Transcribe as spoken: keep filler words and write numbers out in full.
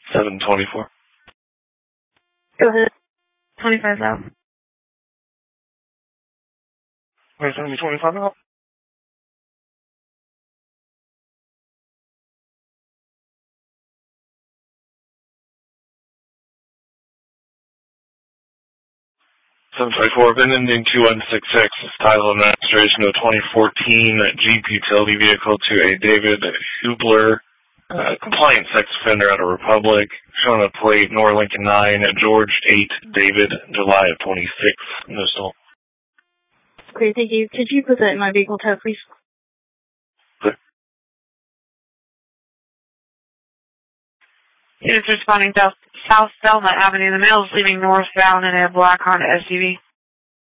seven twenty-four. Go ahead. twenty-five thousand. Wait, send me twenty-five thousand? seven twenty-four, VIN ending two one six six, title and registration of twenty fourteen Jeep utility vehicle to a David Hubler, uh, compliant sex offender out of Republic, showing a plate, Nor Lincoln nine, George eight, David, July of twenty-six, no stall. Okay, thank you. Could you put that in my vehicle tab, please? Clear. It is responding south, south Selma Avenue. The male is leaving northbound in a black Honda S U V.